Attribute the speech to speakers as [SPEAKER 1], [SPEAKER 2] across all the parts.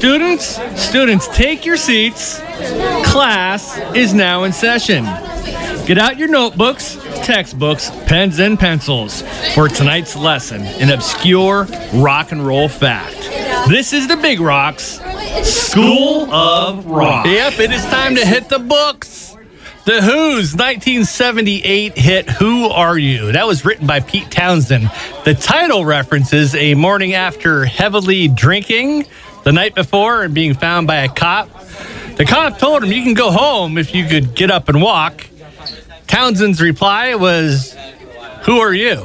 [SPEAKER 1] Students, take your seats. Class is now in session. Get out your notebooks, textbooks, pens, and pencils for tonight's lesson in obscure rock and roll fact. This is the Big Rocks School of Rock. Yep, it is time to hit the books. The Who's 1978 hit Who Are You? That was written by Pete Townsend. The title references a morning after heavily drinking the night before and being found by a cop. The cop told him, "You can go home if you could get up and walk." Townsend's reply was, "Who are you?"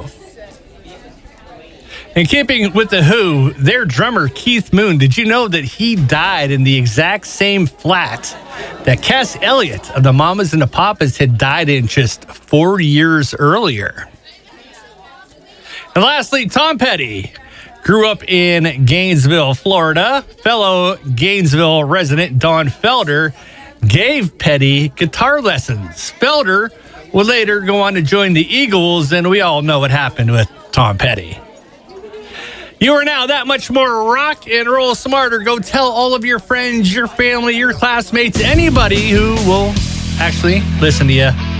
[SPEAKER 1] In keeping with The Who, their drummer Keith Moon, did you know that he died in the exact same flat that Cass Elliot of the Mamas and the Papas had died in just 4 years earlier? And lastly, Tom Petty grew up in Gainesville, Florida. Fellow Gainesville resident Don Felder gave Petty guitar lessons. Felder would later go on to join the Eagles, and we all know what happened with Tom Petty. You are now that much more rock and roll smarter. Go tell all of your friends, your family, your classmates, anybody who will actually listen to you